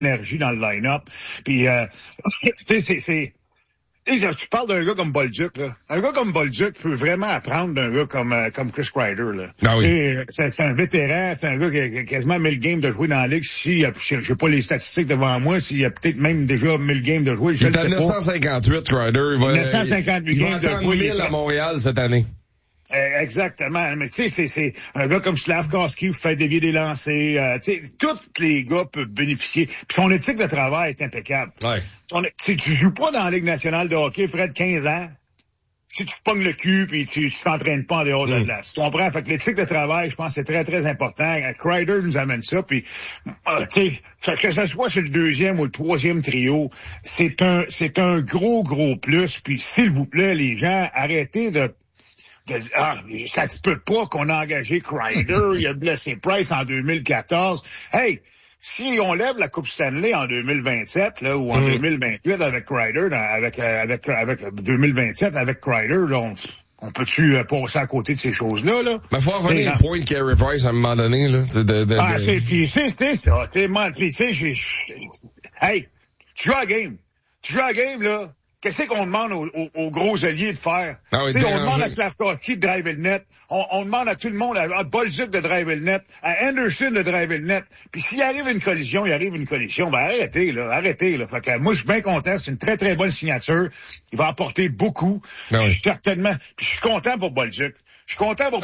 énergie dans le line-up. Puis, tu parles d'un gars comme Bolduc, là. Un gars comme Bolduc peut vraiment apprendre d'un gars comme Chris Kreider, là. Ah oui. C'est un vétéran, c'est un gars qui a quasiment 1000 games de jouer dans la ligue. Si, j'ai pas les statistiques devant moi, s'il y a peut-être même déjà 1000 games de jouer, je le sais pas. Il est à 958, Kreider. 958 games de jouer. 1000 à Montréal cette année. Exactement. Mais tu sais, c'est un gars comme Slavkovski qui fait dévier des lancers. Tu sais, tous les gars peuvent bénéficier. Puis son éthique de travail est impeccable. Ouais. Tu joues pas dans la Ligue nationale de hockey, Fred, 15 ans. Si tu te pognes le cul puis tu t'entraînes pas en dehors de la glace. Tu comprends? Fait que l'éthique de travail, je pense que c'est très, très important. Kreider nous amène ça. Puis, tu sais, que ce soit sur le deuxième ou le troisième trio, c'est un gros plus. Puis, s'il vous plaît, les gens, arrêtez de ça se peut pas qu'on a engagé Kreider, il a blessé Price en 2014. Hey, si on lève la Coupe Stanley en 2027, là, ou en 2028 avec Kreider, avec 2027 avec Kreider, là, on peut-tu passer à côté de ces choses-là, là? Mais faut en revenir au point de Carey Price à un moment donné, là. C'est ça. Hey, tu joues à la game, là. Qu'est-ce qu'on demande aux gros alliés de faire? Ah oui, on demande à Slavkovski de driver le net. On demande à tout le monde, à Bolduc de driver le net, à Anderson de driver le net. Puis s'il arrive une collision, Ben arrêtez, là. Fait que moi, je suis bien content. C'est une très, très bonne signature. Il va apporter beaucoup. Ah oui. Certainement. Puis je suis content pour Bolduc. Puis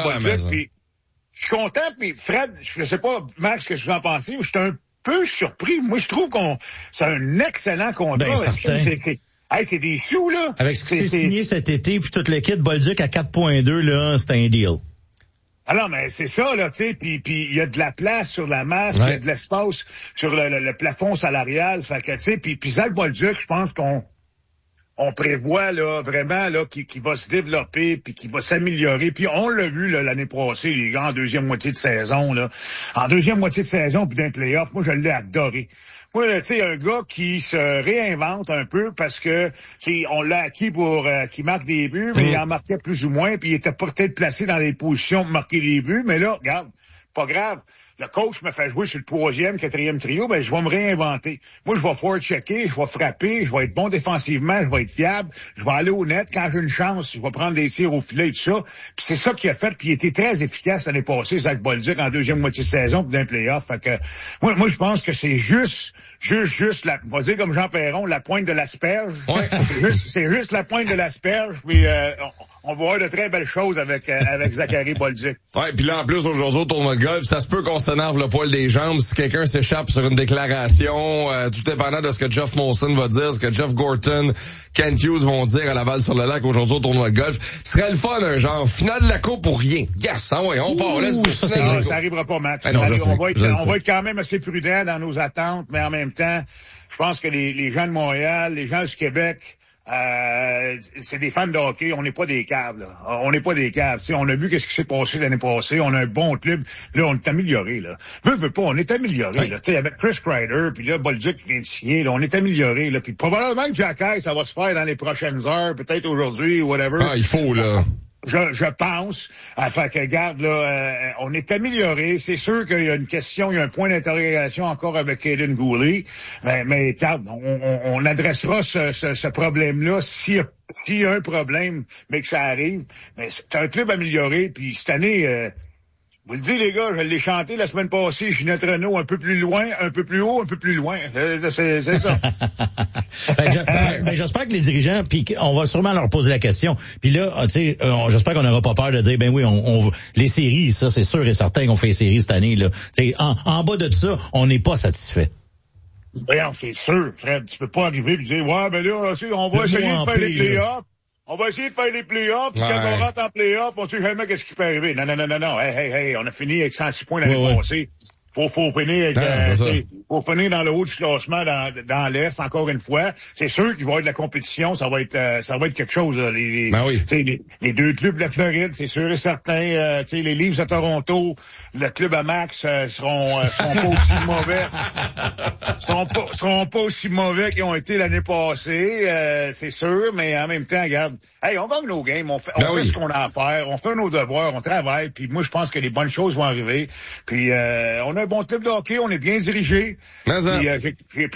je suis content, puis Fred, je sais pas, Max, ce que vous en pensez, je suis un peu surpris. Moi, je trouve c'est un excellent contrat. Ben, certain. Hey, c'est des sous, là. Avec ce qui s'est signé cet été, puis toute l'équipe, Bolduc à 4.2, là, c'est un deal. Alors, mais c'est ça, là, tu sais, puis il y a de la place sur la masse, il y a de l'espace sur le plafond salarial, fait que, tu sais, puis Zach Bolduc, je pense qu'on prévoit, là, vraiment, là, qui va se développer, puis qui va s'améliorer, puis on l'a vu, là, l'année passée, les gars, en deuxième moitié de saison, là. En deuxième moitié de saison, puis d'un play-off, moi, je l'ai adoré. Moi, tu sais, un gars qui se réinvente un peu parce que, on l'a acquis pour qu'il marque des buts, mais il en marquait plus ou moins, puis il était peut-être placé dans les positions pour marquer des buts, mais là, regarde, pas grave. Le coach me fait jouer sur le troisième, quatrième trio, ben je vais me réinventer. Moi, je vais forechecker, je vais frapper, je vais être bon défensivement, je vais être fiable, je vais aller au net. Quand j'ai une chance, je vais prendre des tirs au filet et tout ça. Puis c'est ça qu'il a fait, puis il était très efficace l'année passée, Zach Bolduc, en deuxième moitié de saison, puis d'un play-off. Fait que moi, je pense que c'est juste on va dire comme Jean Perron, la pointe de l'asperge. Ouais. C'est juste la pointe de l'asperge, puis on va voir de très belles choses avec Zachary Bolduc. Ouais, puis là, en plus, aujourd'hui, au tournoi de golf, ça se peut qu'on s'énerve le poil des jambes si quelqu'un s'échappe sur une déclaration, tout dépendant de ce que Jeff Molson va dire, ce que Jeff Gorton, Kent Hughes vont dire à Laval-sur-le-lac aujourd'hui au tournoi de golf. Ce serait le fun, un genre, finale de la coupe pour rien. Yes, ah ouais, on part, laisse ça arrivera pas, Max. Non, on va être quand même assez prudent dans nos attentes, mais en même temps, je pense que les gens de Montréal, les gens du Québec, c'est des fans de hockey, on n'est pas des caves, là. On n'est pas des caves. T'sais, on a vu qu'est-ce qui s'est passé l'année passée, on a un bon club. Là, on est amélioré, là. Veux pas, on est amélioré, là. T'sais, avec Chris Kreider, puis là, Bolduc qui vient de signer, là, on est amélioré, là. Puis probablement que Jack Hayes, ça va se faire dans les prochaines heures, peut-être aujourd'hui, whatever. Ah, il faut, là. Je pense. Fait que, regarde, là, on est amélioré. C'est sûr qu'il y a une question, il y a un point d'interrogation encore avec Kaden Gooley. Mais regarde, on adressera ce problème-là s'il y a un problème, mais que ça arrive. Mais c'est un club amélioré, puis cette année, vous le dites, les gars, je l'ai chanté la semaine passée, Ginette Renault, un peu plus loin, un peu plus haut, un peu plus loin. C'est ça. J'espère que les dirigeants, puis on va sûrement leur poser la question. Puis là, tu sais, j'espère qu'on n'aura pas peur de dire, ben oui, les séries, ça, c'est sûr et certain qu'on fait les séries cette année, là. Tu sais, en bas de ça, on n'est pas satisfait. Voyons, c'est sûr, Fred. Tu peux pas arriver et dire, ouais, ben là, on va essayer de faire les playoffs. On va essayer de faire les playoffs, puis quand on rentre en playoffs, on sait jamais qu'est-ce qui peut arriver. Non. Hey, on a fini avec 106 points l'année passée. Faut finir avec, faut finir dans le haut du classement dans l'Est, encore une fois. C'est sûr qu'il va y avoir de la compétition, ça va être quelque chose, là. Les deux clubs de la Floride, c'est sûr et certain, les Leafs de Toronto, le club à Max, seront pas aussi mauvais. seront pas aussi mauvais qu'ils ont été l'année passée, c'est sûr, mais en même temps, regarde, hey, on gagne nos games, on fait ce qu'on a à faire, on fait nos devoirs, on travaille, puis moi, je pense que les bonnes choses vont arriver, puis on a un bon club de hockey, on est bien dirigé. Mais ça. Puis, j'ai